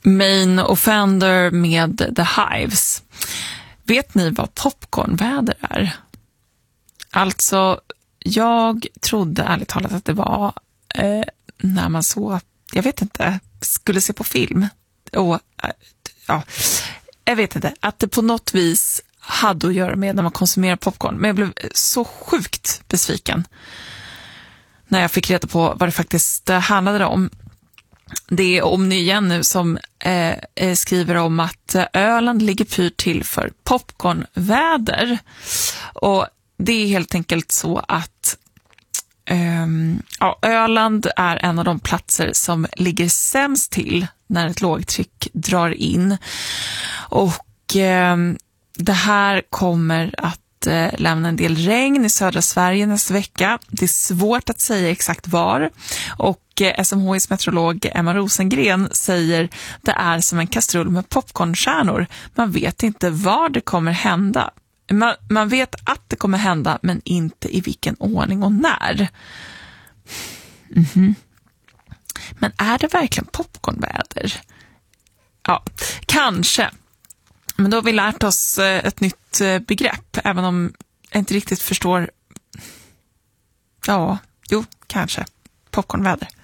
Main Offender med The Hives. Vet ni vad popcornväder är? Alltså, jag trodde ärligt talat att det var när man så, jag vet inte, skulle se på film. Och ja, jag vet inte, att det på något vis hade att göra med när man konsumerar popcorn. Men jag blev så sjukt besviken när jag fick reda på vad det faktiskt handlade om. Det är Omni igen nu som skriver om att Öland ligger pyrt till för popcornväder. Och det är helt enkelt så att Öland är en av de platser som ligger sämst till när ett lågtryck drar in. Och det här kommer att lämna en del regn i södra Sverige nästa vecka. Det är svårt att säga exakt var. Och SMHIs meteorolog Emma Rosengren säger det är som en kastrull med popcornkärnor. Man vet inte var det kommer hända. Man vet att det kommer hända, men inte i vilken ordning och när. Men är det verkligen popcornväder? Ja, kanske. Men då har vi lärt oss ett nytt begrepp, även om jag inte riktigt förstår. Ja, jo, kanske. Popcornväder.